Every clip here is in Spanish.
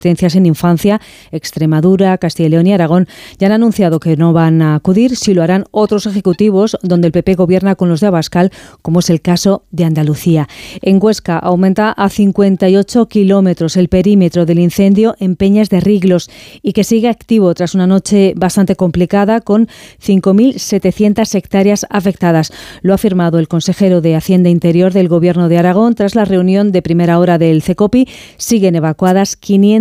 en infancia, Extremadura, Castilla y León y Aragón ya han anunciado que no van a acudir, si lo harán otros ejecutivos donde el PP gobierna con los de Abascal, como es el caso de Andalucía. En Huesca aumenta a 58 kilómetros el perímetro del incendio en Peñas de Riglos y que sigue activo tras una noche bastante complicada con 5.700 hectáreas afectadas. Lo ha afirmado el consejero de Hacienda e Interior del Gobierno de Aragón tras la reunión de primera hora del CECOPI. Siguen evacuadas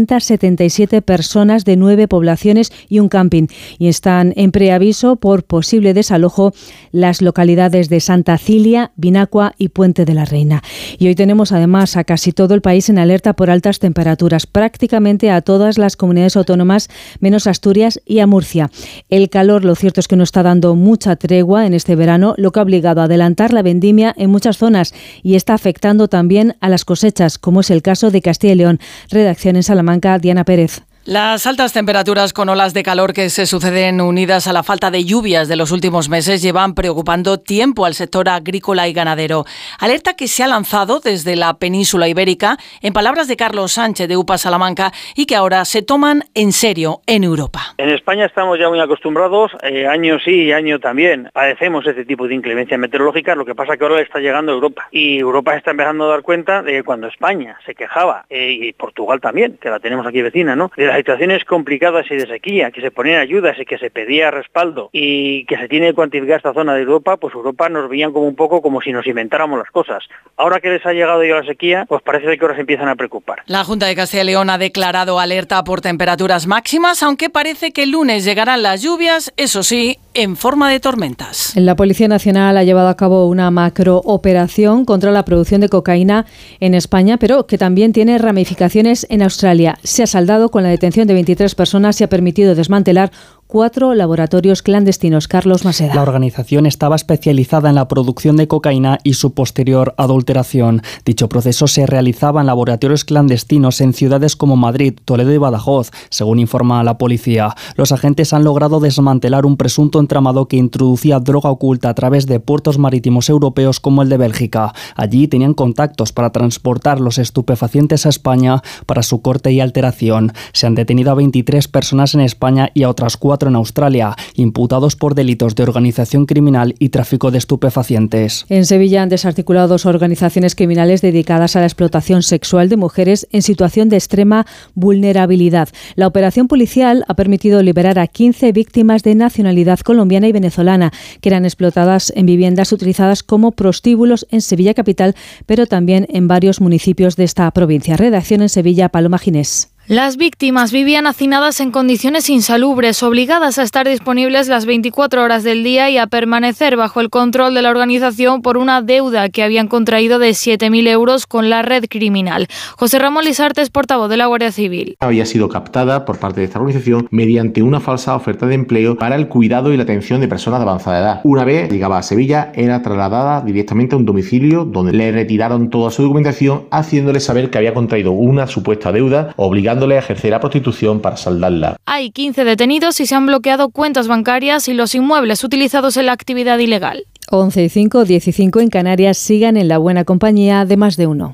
577 personas de 9 poblaciones y un camping y están en preaviso por posible desalojo las localidades de Santa Cilia, Vinacua y Puente de la Reina. Y hoy tenemos además a casi todo el país en alerta por altas temperaturas, prácticamente a todas las comunidades autónomas menos Asturias y a Murcia. El calor, lo cierto es que no está dando mucha tregua en este verano, lo que ha obligado a adelantar la vendimia en muchas zonas y está afectando también a las cosechas, como es el caso de Castilla y León. Redacción en Salamanca, Diana Pérez. Las altas temperaturas con olas de calor que se suceden unidas a la falta de lluvias de los últimos meses llevan preocupando tiempo al sector agrícola y ganadero. Alerta que se ha lanzado desde la península ibérica, en palabras de Carlos Sánchez de UPA Salamanca, y que ahora se toman en serio en Europa. En España estamos ya muy acostumbrados, año sí y año también. Padecemos este tipo de inclemencia meteorológica, lo que pasa que ahora le está llegando a Europa. Y Europa está empezando a dar cuenta de que cuando España se quejaba, y Portugal también, que la tenemos aquí vecina, ¿no?, de las situaciones complicadas y de sequía, que se ponían ayudas y que se pedía respaldo y que se tiene que cuantificar esta zona de Europa, pues Europa nos veían como un poco como si nos inventáramos las cosas. Ahora que les ha llegado ya la sequía, pues parece que ahora se empiezan a preocupar. La Junta de Castilla y León ha declarado alerta por temperaturas máximas, aunque parece que el lunes llegarán las lluvias, eso sí, en forma de tormentas. La Policía Nacional ha llevado a cabo una macrooperación contra la producción de cocaína en España, pero que también tiene ramificaciones en Australia. Se ha saldado con la detención de 23 personas y ha permitido desmantelar 4 laboratorios clandestinos. Carlos Maseda. La organización estaba especializada en la producción de cocaína y su posterior adulteración. Dicho proceso se realizaba en laboratorios clandestinos en ciudades como Madrid, Toledo y Badajoz, según informa la policía. Los agentes han logrado desmantelar un presunto entramado que introducía droga oculta a través de puertos marítimos europeos como el de Bélgica. Allí tenían contactos para transportar los estupefacientes a España para su corte y alteración. Se han detenido a 23 personas en España y a otras 4 en Australia, imputados por delitos de organización criminal y tráfico de estupefacientes. En Sevilla han desarticulado 2 organizaciones criminales dedicadas a la explotación sexual de mujeres en situación de extrema vulnerabilidad. La operación policial ha permitido liberar a 15 víctimas de nacionalidad colombiana y venezolana, que eran explotadas en viviendas utilizadas como prostíbulos en Sevilla capital, pero también en varios municipios de esta provincia. Redacción en Sevilla, Paloma Ginés. Las víctimas vivían hacinadas en condiciones insalubres, obligadas a estar disponibles las 24 horas del día y a permanecer bajo el control de la organización por una deuda que habían contraído de 7.000 euros con la red criminal. José Ramón Lisartes, portavoz de la Guardia Civil. Había sido captada por parte de esta organización mediante una falsa oferta de empleo para el cuidado y la atención de personas de avanzada edad. Una vez llegaba a Sevilla, era trasladada directamente a un domicilio donde le retiraron toda su documentación, haciéndole saber que había contraído una supuesta deuda, obligando a ejercer la prostitución para saldarla. Hay 15 detenidos y se han bloqueado cuentas bancarias y los inmuebles utilizados en la actividad ilegal. 11:05, 15 en Canarias. Sigan en la buena compañía de más de uno.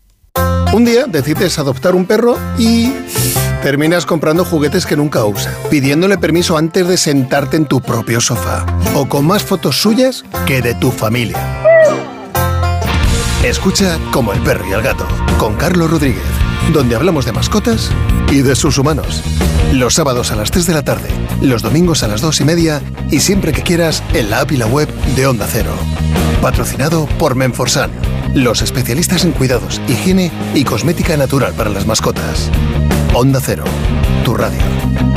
Un día decides adoptar un perro y terminas comprando juguetes que nunca usa, pidiéndole permiso antes de sentarte en tu propio sofá, o con más fotos suyas que de tu familia. Escucha Como el perro y el gato, con Carlos Rodríguez, donde hablamos de mascotas y de sus humanos. Los sábados a las 3 de la tarde, los domingos a las 2:30 y siempre que quieras en la app y la web de Onda Cero. Patrocinado por Menforsan, los especialistas en cuidados, higiene y cosmética natural para las mascotas. Onda Cero, tu radio.